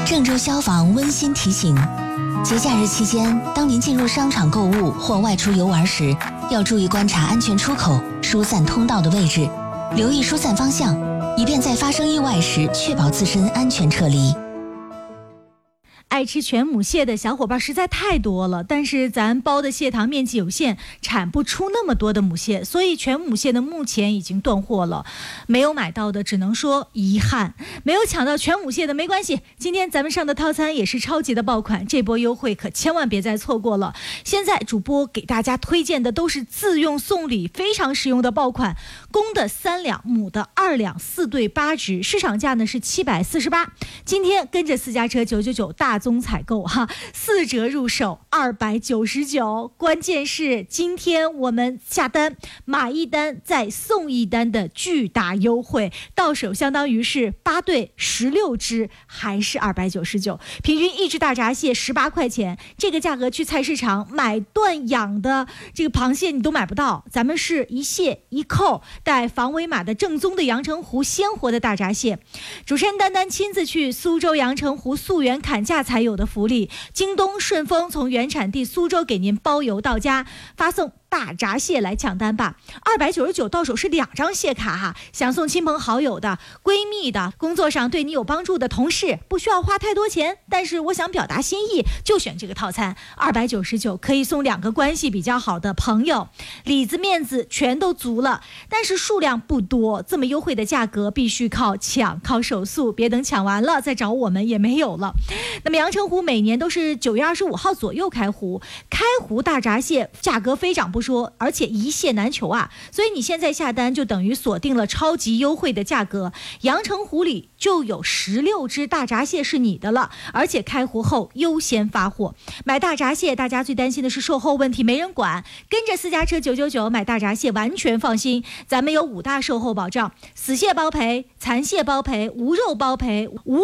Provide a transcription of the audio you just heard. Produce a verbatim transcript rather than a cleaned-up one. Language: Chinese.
郑州消防温馨提醒：节假日期间，当您进入商场购物或外出游玩时，要注意观察安全出口、疏散通道的位置，留意疏散方向，以便在发生意外时确保自身安全撤离。 爱吃全母蟹的小伙伴实在太多了，但是咱包的蟹塘面积有限，产不出那么多的母蟹，所以全母蟹的目前已经断货了。没有买到的只能说遗憾，没有抢到全母蟹的没关系，今天咱们上的套餐也是超级的爆款，这波优惠可千万别再错过了。现在主播给大家推荐的都是自用送礼非常实用的爆款，公的三两，母的二两，四对八只，市场价呢是七百四十八，今天跟着私家车九九九大宗采购哈，四折入手二百九十九。关键是今天我们下单买一单再送一单的巨大优惠，到手相当于是八对十六只，还是二百九十九，平均一只大闸蟹十八块钱。这个价格去菜市场买断养的这个螃蟹你都买不到，咱们是一蟹一扣带防伪码的正宗的阳澄湖鲜活的大闸蟹。主持人丹丹亲自去苏州阳澄湖溯源砍价才有的福利，京东顺丰从原产地苏州给您包邮到家，发送大闸蟹来抢单吧，二百九十九到手是两张蟹卡哈，想送亲朋好友的、闺蜜的、工作上对你有帮助的同事，不需要花太多钱，但是我想表达心意，就选这个套餐，二百九十九可以送两个关系比较好的朋友，里子面子全都足了，但是数量不多，这么优惠的价格必须靠抢，靠手速，别等抢完了再找我们也没有了。那么阳澄湖每年都是九月二十五号左右开湖，开湖大闸蟹价格飞涨不说，而且一蟹难求啊，所以你现在下单就等于锁定了超级优惠的价格，阳澄湖里就有十六只大闸蟹是你的了，而且开湖后优先发货。买大闸蟹大家最担心的是售后问题没人管，跟着私家车九九九买大闸蟹完全放心，咱们有五大售后保障：死蟹包赔、残蟹包赔、无肉包赔、无